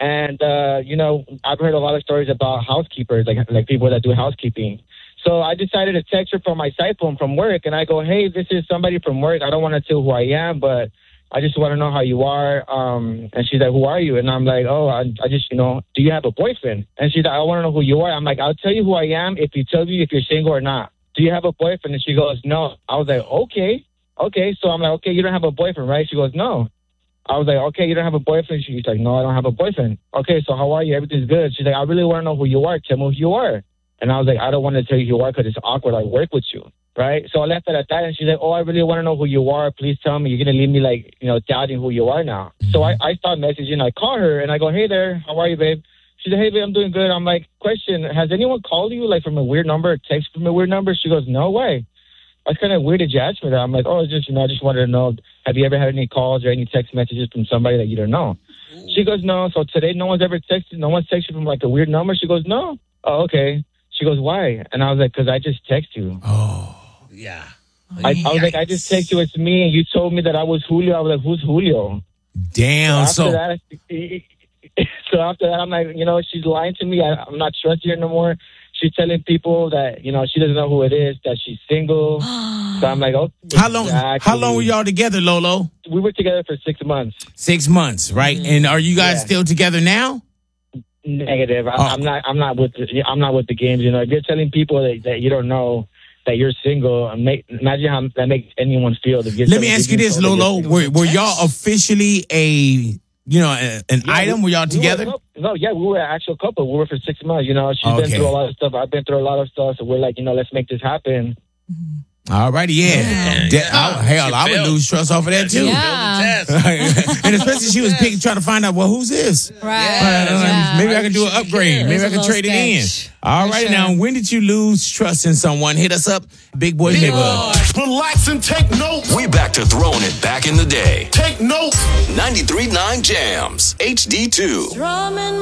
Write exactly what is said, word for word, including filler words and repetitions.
And, uh, you know, I've heard a lot of stories about housekeepers, like like people that do housekeeping. So I decided to text her from my cell phone from work, and I go, hey, this is somebody from work. I don't want to tell who I am, but I just want to know how you are. Um, and she's like, who are you? And I'm like, oh, I, I just, you know, do you have a boyfriend? And she's like, I want to know who you are. I'm like, I'll tell you who I am if you tell me if you're single or not. Do you have a boyfriend? And she goes, no. I was like, okay. Okay. So I'm like, okay, you don't have a boyfriend, right? She goes, no. I was like, okay, you don't have a boyfriend? She's like, no, I don't have a boyfriend. Okay, so how are you? Everything's good. She's like, I really want to know who you are. Tell me who you are. And I was like, I don't want to tell you who you are because it's awkward. I work with you, right? So I left it at that, and she's like, oh, I really want to know who you are. Please tell me. You're going to leave me, like, you know, doubting who you are now. Mm-hmm. So I, I start messaging. I call her, and I go, hey there, how are you, babe? She's like, hey, babe, I'm doing good. I'm like, question, has anyone called you, like, from a weird number, text from a weird number? She goes, no way. That's kind of weird that you asked me that. I'm like, oh, it's just, you know, I just wanted to know, have you ever had any calls or any text messages from somebody that you don't know? She goes, no. So today, no one's ever texted, no one's texted from, like, a weird number? She goes, no. Oh, okay. She goes, why? And I was like, because I just text you. Oh, yeah. I, I was like, I just text you, it's me, and you told me that I was Julio. I was like, who's Julio? Damn. So So, after, so, that, so after that, I'm like, you know, she's lying to me. I, I'm not trusting her no more. She's telling people that, you know, she doesn't know who it is, that she's single. So I'm like, oh. how long? Exactly. How long were y'all together, Lolo? We were together for six months. Six months, right? Mm-hmm. And are you guys yeah. still together now? Negative. I, oh. I'm not. I'm not with. The, I'm not with the games. You know, if you're telling people that, that you don't know that you're single, make, imagine how that makes anyone feel. If you're Let me ask you this, Lolo: Were, were y'all officially a you know a, an yeah, item? We, were y'all together? We were, no, no, yeah, we were an actual couple. We were for six months. You know, she's okay. been through a lot of stuff. I've been through a lot of stuff. So we're like, you know, let's make this happen. Mm-hmm. All righty, yeah. yeah, yeah. I, hell, I would lose trust off of that too. Yeah. And especially she was picking, trying to find out, well, who's this? Right. Uh, yeah. Maybe I can do an upgrade. Maybe I can trade it in. All right, now, when did you lose trust in someone? Hit us up, Big Boy Neighborhood. Relax and take notes. We back to throwing it back in the day. Take notes. ninety-three point nine Jams, H D two.